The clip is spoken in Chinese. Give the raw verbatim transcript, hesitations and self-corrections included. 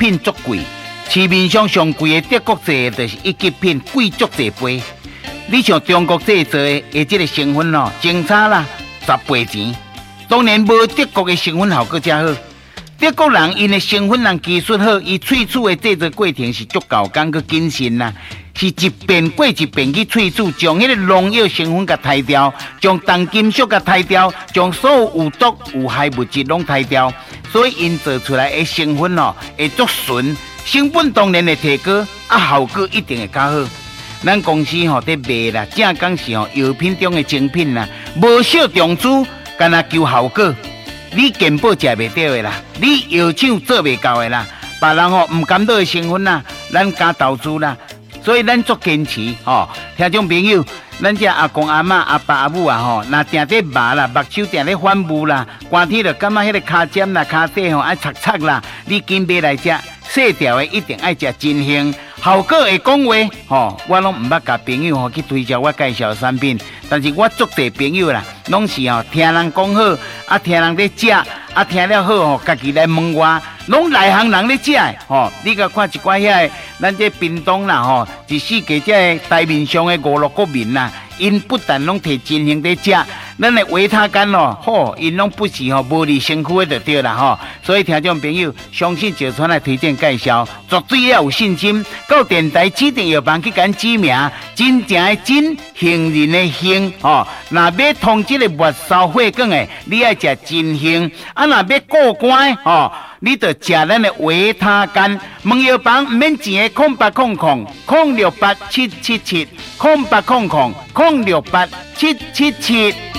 品足贵，市面上上贵的德国製就是一級品，貴足濟倍。你像中國製做的，的這個成分哦，淨差啦十倍錢。當然無德國的成分效果才好。德國人因的成分人技術好，伊萃取的製作過程是足夠工去謹慎啦。是一遍過一遍去萃取，將迄個農藥成分甲篩掉，將重金屬甲篩掉，將所有有毒有害物質攏篩掉，所以因做出來的成分哦，會足純，成本當然會提高，啊效果一定會較好。咱公司吼在賣啦，正講是吼藥品中的精品啦，無小重注，干那求效果，你健保食袂到的啦，你藥廠做袂到的啦，別人吼唔敢做的成分啦，咱加投資啦。所以咱足堅持吼，聽眾朋友，咱這阿公阿嬷阿爸阿母啊吼，若定在麻啦，目睭定咧反目啦，寒天就感覺迄個骹尖啦、骹底吼愛擦擦啦，你緊買來食，細條的一定愛食真香，效果會講話吼，我攏唔捌甲朋友吼去推銷我介紹產品，但是我足濟朋友啦，攏是吼聽人講好，啊聽人咧食，啊聽了好吼，家己來問我。攏內行人咧食的吼，你甲看一寡遐，咱這屏東啦吼，一世界這台面上的五六國民啦，因不但攏摕真香咧食，咱的維他干咯，吼，因攏不是吼無利身軀的就對啦吼。所以聽眾朋友，相信石川來推薦介紹，絕對要有信心。到電台指定藥房去揀指名，真正的真，行人的行吼。若要通這個末梢血管的，你愛食真香；啊，若要過關吼。你就食咱的維他干，問藥房唔免錢的，空八空空空六八七七七，空八空空空六八七七七。